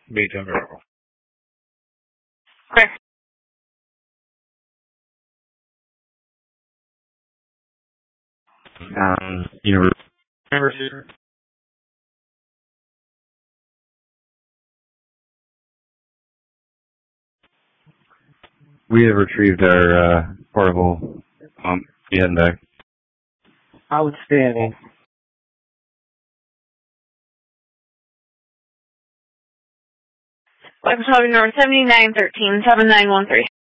Beta Bravo. Correct. University. We have retrieved our portable and back. Outstanding. Flight Patrol number 7913, 7913.